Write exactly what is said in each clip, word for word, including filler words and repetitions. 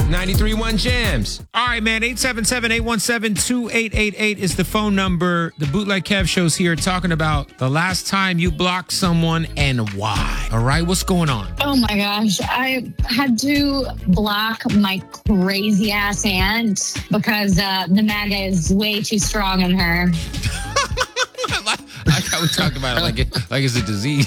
ninety-three point one Jams. All right, man. eight seven seven, eight one seven, two eight eight eight is the phone number. The Bootleg Kev Show's here talking about the last time you blocked someone and why. All right, what's going on? Oh my gosh. I had to block my crazy ass aunt because uh, the MAGA is way too strong in her. I like how we talk about it like it like it's a disease.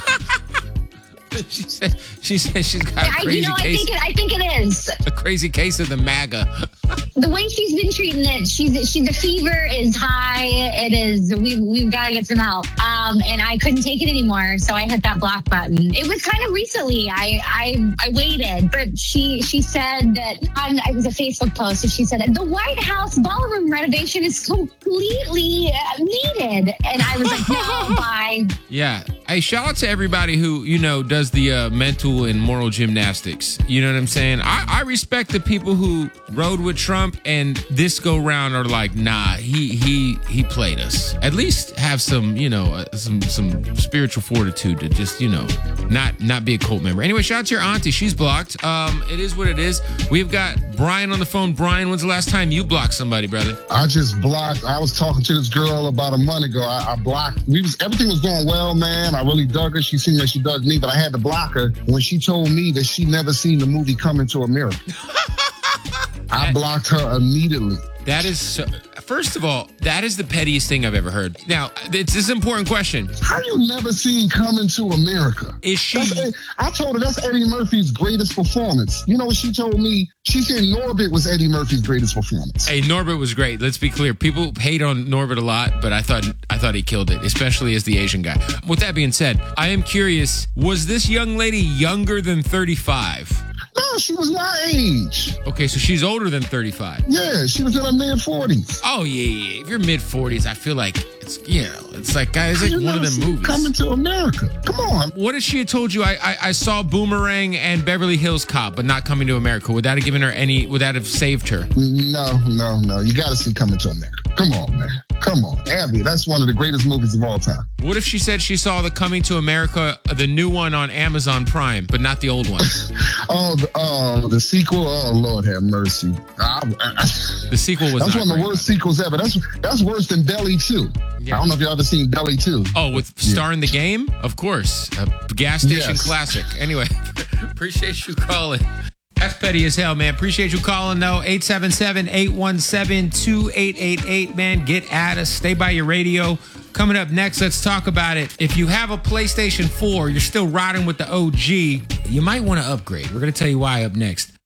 She said she said she's got a crazy I, you know, case. I think it, I think it is. A crazy case of the MAGA. The way she's been treating it, she's she the fever is high. It is we've we've got to get some help. Um, and I couldn't take it anymore, so I hit that block button. It was kind of recently. I I I waited, but she she said that on it was a Facebook post, and she said the White House ballroom renovation is completely uh, needed, and I was like, no, bye. Yeah. Hey, shout out to everybody who, you know, does the uh, mental and moral gymnastics. You know what I'm saying? I, I respect the people who rode with Trump and this go round are like, nah, he he he played us. At least have some, you know, uh, some some spiritual fortitude to just, you know, not not be a cult member. Anyway, shout out to your auntie. She's blocked. Um, it is what it is. We've got Brian on the phone. Brian, when's the last time you blocked somebody, brother? I just blocked. I was talking to this girl about a month ago. I, I blocked. We was everything was going well, man. I really dug her. She seemed like she dug me, but I had to block her when she told me that she never seen the movie Coming to America. I blocked her immediately. That is so, first of all, that is the pettiest thing I've ever heard. Now, it's this important question. How you never seen Coming to America? Is she? That's, I told her that's Eddie Murphy's greatest performance. You know what she told me? She said Norbit was Eddie Murphy's greatest performance. Hey, Norbit was great. Let's be clear. People hate on Norbit a lot, but I thought I thought he killed it, especially as the Asian guy. With that being said, I am curious, was this young lady younger than thirty-five? No, she was my age. Okay, so she's older than thirty-five. Yeah, she was in her mid forties. Oh, yeah, yeah. If you're mid forties, I feel like it's, you know, it's like, guys, it's like one of them movies. Coming to America. Come on. What if she had told you, I, I I saw Boomerang and Beverly Hills Cop, but not Coming to America? Would that have given her any, would that have saved her? No, no, no. You got to see Coming to America. Come on, man. Come on. Abby, that's one of the greatest movies of all time. What if she said she saw the Coming to America, the new one on Amazon Prime, but not the old one? oh, the, oh, the sequel? Oh, Lord have mercy. I, I, the sequel was That's not one of the great, worst sequels ever. That's that's worse than Belly two. Yeah. I don't know if y'all ever seen Belly two. Oh, with Star in the Game? Of course. A gas station Yes. classic. Anyway, appreciate you calling. That's petty as hell, man. Appreciate you calling, though. eight seven seven, eight one seven, two eight eight eight, man. Get at us. Stay by your radio. Coming up next, let's talk about it. If you have a PlayStation four, you're still riding with the O G, you might want to upgrade. We're going to tell you why up next.